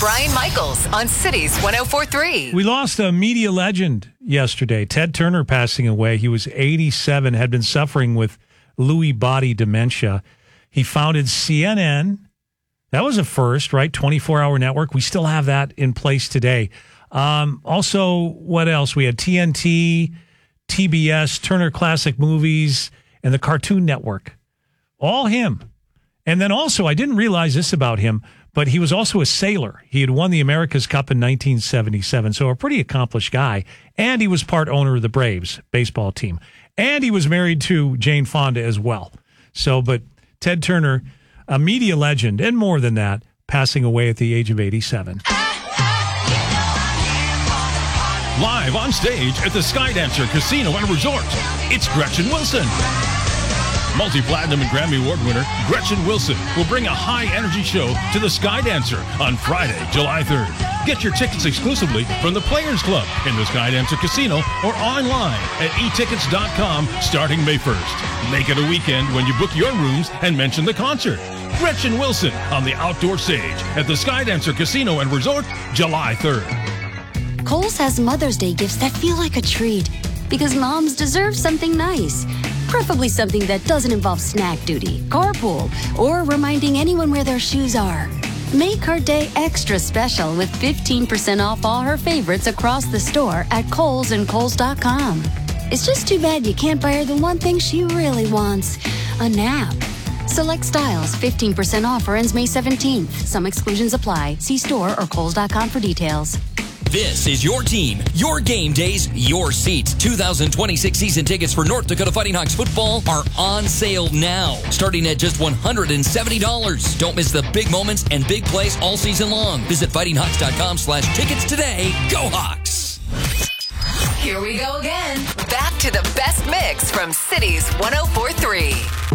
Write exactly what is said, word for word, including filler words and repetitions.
Brian Michaels on Cities one oh four point three. We lost a media legend yesterday. Ted Turner passing away. He was eighty-seven, had been suffering with Lewy body dementia. He founded C N N. That was a first, right? twenty-four hour network. We still have that in place today. Um, also, what else? We had T N T, T B S, Turner Classic Movies, and the Cartoon Network. All him. And then also, I didn't realize this about him, but he was also a sailor. He had won the America's Cup in nineteen seventy-seven, so a pretty accomplished guy. And he was part owner of the Braves baseball team. And he was married to Jane Fonda as well. So, but Ted Turner, a media legend, and more than that, passing away at the age of eighty-seven. Live on stage at the Skydancer Casino and Resort, it's Gretchen Wilson. Multi-platinum and Grammy Award winner Gretchen Wilson will bring a high-energy show to the Skydancer on Friday, July third. Get your tickets exclusively from the Players Club in the Skydancer Casino or online at e tickets dot com starting May first. Make it a weekend when you book your rooms and mention the concert. Gretchen Wilson on the outdoor stage at the Skydancer Casino and Resort, July third. Kohl's has Mother's Day gifts that feel like a treat because moms deserve something nice. Preferably something that doesn't involve snack duty, carpool, or reminding anyone where their shoes are. Make her day extra special with fifteen percent off all her favorites across the store at Kohl's and Kohl's dot com. It's just too bad you can't buy her the one thing she really wants, a nap. Select styles, fifteen percent off ends May seventeenth. Some exclusions apply. See store or Kohl's dot com for details. This is your team, your game days, your seats. two thousand twenty-six season tickets for North Dakota Fighting Hawks football are on sale now, starting at just one hundred seventy dollars. Don't miss the big moments and big plays all season long. Visit fighting hawks dot com slash tickets today. Go Hawks! Here we go again. Back to the best mix from Cities one oh four point three.